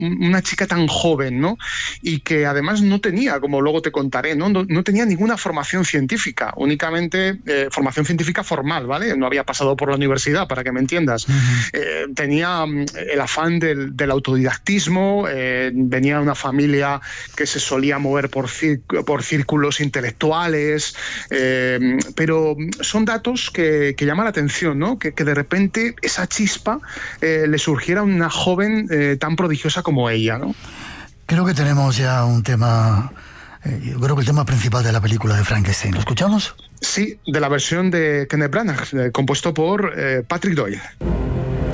una chica tan joven, ¿no? Y que además no tenía, como luego te contaré, no tenía ninguna formación científica, únicamente formación científica formal, ¿vale? No había pasado por la universidad, para que me entiendas. Tenía el afán del autodidactismo, venía de una familia que se solía mover por círculos intelectuales, pero son datos que llaman la atención, ¿no? Que de repente esa chispa le surgiera a una joven tan prodigiosa como ella, ¿no? Creo que tenemos ya un tema, yo creo que el tema principal de la película de Frankenstein. ¿Lo escuchamos? Sí, de la versión de Kenneth Branagh, compuesto por Patrick Doyle.